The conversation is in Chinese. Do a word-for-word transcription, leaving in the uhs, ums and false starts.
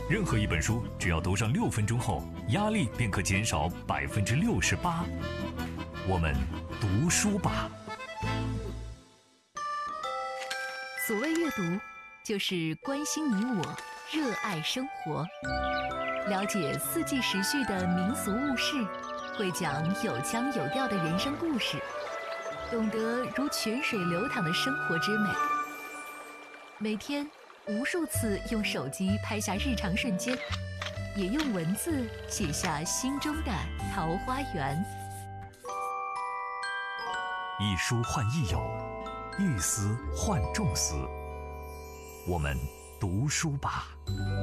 任何一本书，只要读上六分钟后，压力便可减少百分之六十八。我们读书吧。 所谓阅读，就是关心你我，热爱生活，了解四季时序的民俗物事，会讲有腔有调的人生故事，懂得如泉水流淌的生活之美。每天无数次用手机拍下日常瞬间，也用文字写下心中的桃花源。 一书换一友，一思换众思。我们读书吧。